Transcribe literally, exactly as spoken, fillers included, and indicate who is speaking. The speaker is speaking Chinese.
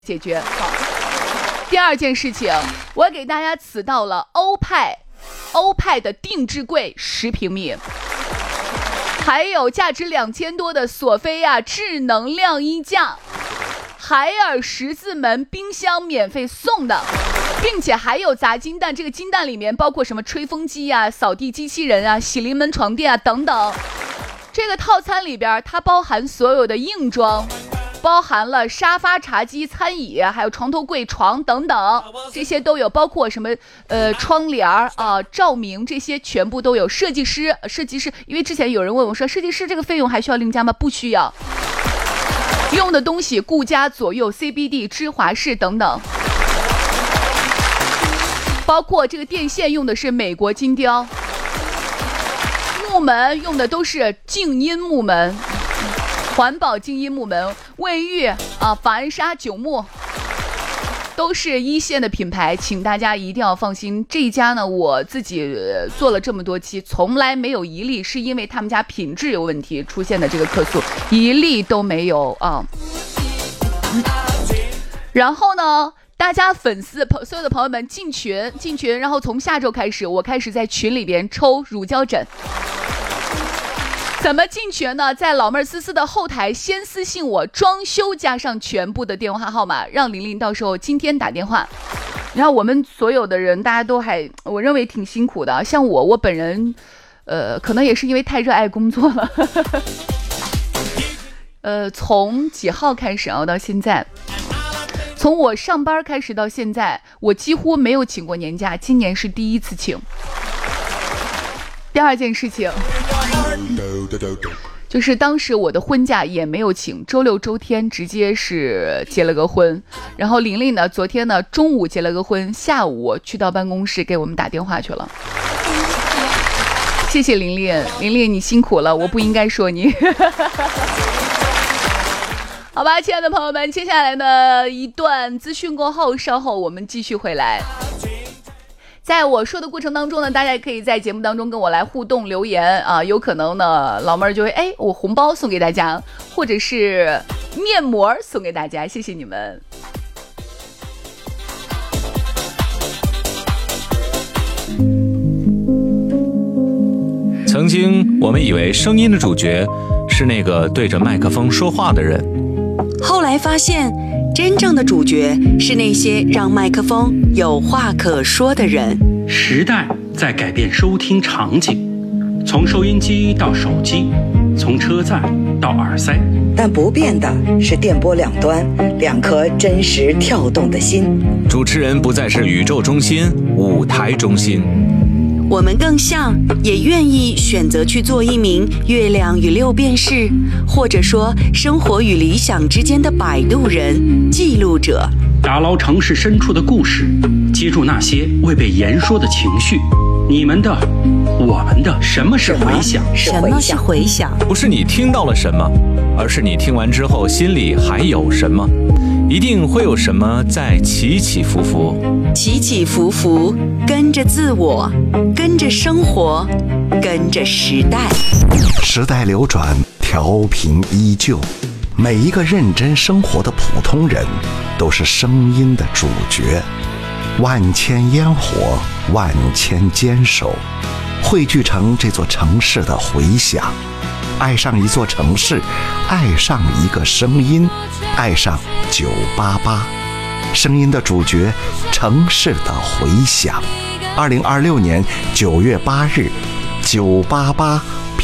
Speaker 1: 解决。好，第二件事情，我给大家辞到了欧派，欧派的定制柜十平米，还有价值两千多的索菲亚智能晾衣架，海尔十字门冰箱免费送的，并且还有砸金蛋，这个金蛋里面包括什么吹风机啊、扫地机器人啊、洗临门床垫啊等等。这个套餐里边它包含所有的硬装，包含了沙发、茶几、餐椅，还有床头柜、床等等，这些都有，包括什么呃窗帘啊、呃、照明，这些全部都有。设计师，设计师，因为之前有人问我说，设计师这个费用还需要另加吗？不需要。用的东西顾家左右 C B D 芝华士等等，包括这个电线用的是美国金雕，木门用的都是静音木门，环保静音木门，卫浴啊，法恩莎九木都是一线的品牌，请大家一定要放心。这一家呢，我自己做了这么多期，从来没有一例是因为他们家品质有问题出现的这个客诉，一例都没有啊。然后呢，大家粉丝所有的朋友们进群进群，然后从下周开始，我开始在群里边抽乳胶枕。怎么进群呢？在老妹儿思思的后台先私信我装修加上全部的电话号码，让玲玲到时候今天打电话。然后我们所有的人大家都还我认为挺辛苦的，像我我本人呃可能也是因为太热爱工作了呃从几号开始啊到现在，从我上班开始到现在，我几乎没有请过年假，今年是第一次请。第二件事情就是当时我的婚假也没有请，周六周天直接是结了个婚。然后玲玲呢，昨天呢中午结了个婚，下午去到办公室给我们打电话去了。谢谢玲玲，玲玲你辛苦了，我不应该说你好吧，亲爱的朋友们，接下来呢一段资讯过后，稍后我们继续回来。在我说的过程当中呢，大家也可以在节目当中跟我来互动留言啊，有可能呢老妹儿就会哎我红包送给大家，或者是面膜送给大家，谢谢你们。
Speaker 2: 曾经我们以为声音的主角是那个对着麦克风说话的人，
Speaker 3: 后来发现真正的主角是那些让麦克风有话可说的人。
Speaker 4: 时代在改变收听场景，从收音机到手机，从车载到耳塞，
Speaker 5: 但不变的是电波两端两颗真实跳动的心。
Speaker 2: 主持人不再是宇宙中心、舞台中心，
Speaker 3: 我们更像，也愿意选择去做一名月亮与六便士，或者说生活与理想之间的摆渡人、记录者，
Speaker 4: 打捞城市深处的故事，接住那些未被言说的情绪。你们的，我们的，什么是回响？
Speaker 3: 什么是回响？
Speaker 2: 不是你听到了什么，而是你听完之后心里还有什么。一定会有什么在起起伏伏，
Speaker 3: 起起伏伏，跟着自我，跟着生活，跟着时代。
Speaker 6: 时代流转，调频依旧，每一个认真生活的普通人都是声音的主角。万千烟火，万千坚守，汇聚成这座城市的回响。爱上一座城市，爱上一个声音，爱上九八八，声音的主角，城市的回响。二零二六年九月八日，九八八